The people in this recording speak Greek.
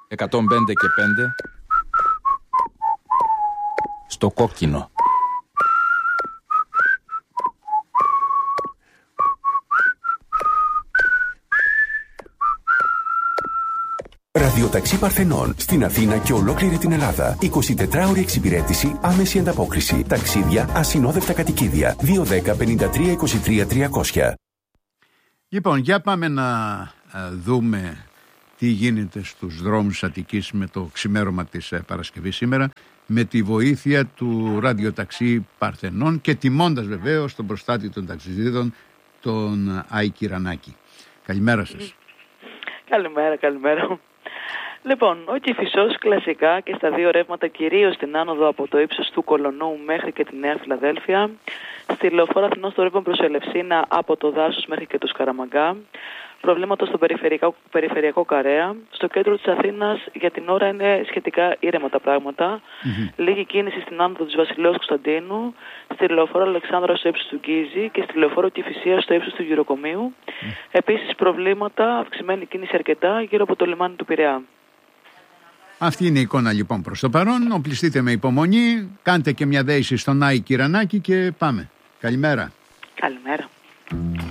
105 και 5 στο κόκκινο. Ραδιοταξί Παρθενών στην Αθήνα και ολόκληρη την Ελλάδα. 24ωρη εξυπηρέτηση, άμεση ανταπόκριση. Ταξίδια, ασυνόδευτα κατοικίδια. 210-53-23-300. Λοιπόν, για πάμε να δούμε τι γίνεται στους δρόμους Αττικής με το ξημέρωμα της Παρασκευής σήμερα, με τη βοήθεια του ραδιοταξί Παρθενών και τιμώντας βεβαίως τον προστάτη των ταξιδίδων, τον Άι Κυρανάκη. Καλημέρα σας. Καλημέρα. Λοιπόν, ο Κηφισός κλασικά και στα δύο ρεύματα, κυρίως στην άνοδο από το ύψος του Κολονού μέχρι και τη Νέα Φιλαδέλφια, στη λεωφόρο Αθηνών στο ρεύμα προς Ελευσίνα από το Δάσος μέχρι και το Σκαραμαγκά, προβλήματα στο περιφερειακό Καρέα. Στο κέντρο της Αθήνας για την ώρα είναι σχετικά ήρεμα τα πράγματα. Λίγη κίνηση στην άνοδο της Βασιλέως Κωνσταντίνου, στη λεωφόρο Αλεξάνδρα στο ύψος του Γκίζη και στη λεωφόρο Κηφισίας στο ύψος του Γυροκομείου. Επίσης προβλήματα, αυξημένη κίνηση αρκετά γύρω από το λιμάνι του Πειραιά. Αυτή είναι η εικόνα λοιπόν προς το παρόν. Οπλιστείτε με υπομονή, κάντε και μια δέηση στον Άι Κυρανάκη και πάμε. Καλημέρα. Καλημέρα.